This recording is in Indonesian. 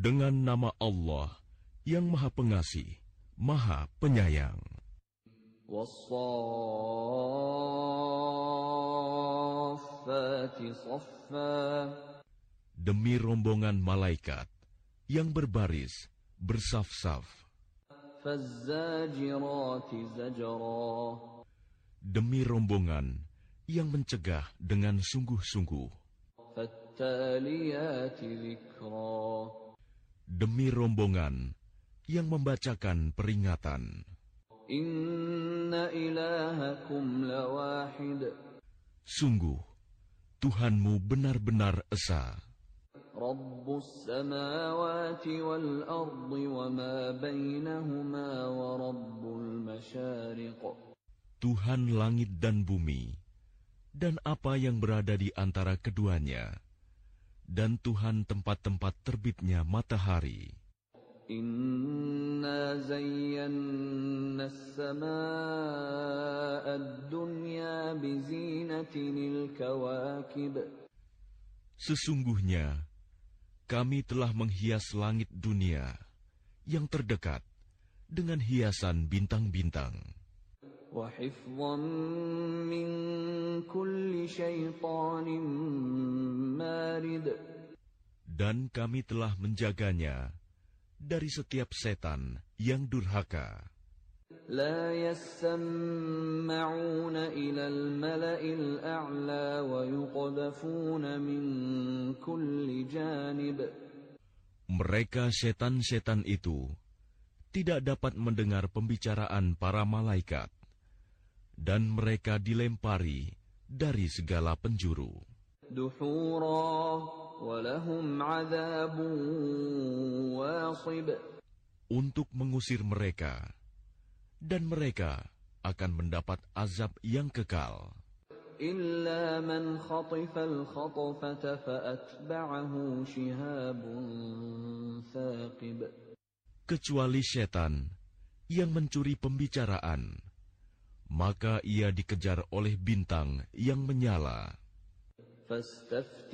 Dengan nama Allah yang Maha Pengasih, Maha Penyayang. Wassafati saffa. Demi rombongan malaikat yang berbaris, bersaf-saf. Fazzajirati zajra. Demi rombongan yang mencegah dengan sungguh-sungguh. Fattaliyati dzikra. Demi rombongan yang membacakan peringatan. Inna ilahakum lawahid. Sungguh, Tuhanmu benar-benar esa. Rabbus samawati wal ardi wa ma bainahuma wa rabbul masyariq. Tuhan langit dan bumi, dan apa yang berada di antara keduanya, dan Tuhan tempat-tempat terbitnya matahari. Inna zayyanna as-samaa'a ad-dunya bizinatinil kawakib. Sesungguhnya, kami telah menghias langit dunia yang terdekat dengan hiasan bintang-bintang. Wa hifdhan min kulli syaitanin marid. Dan kami telah menjaganya dari setiap setan yang durhaka. La yasma'una ila al-mala'il a'la wa yuqdhafuna min kulli janib. Mereka setan-setan itu tidak dapat mendengar pembicaraan para malaikat, dan mereka dilempari dari segala penjuru. Duhura wa lahum 'adzabun wasib. Untuk mengusir mereka, dan mereka akan mendapat azab yang kekal. Illa man khatifa al-khatfata fa'atba'ahu shihabun thaqib. Kecuali setan yang mencuri pembicaraan, maka ia dikejar oleh bintang yang menyala.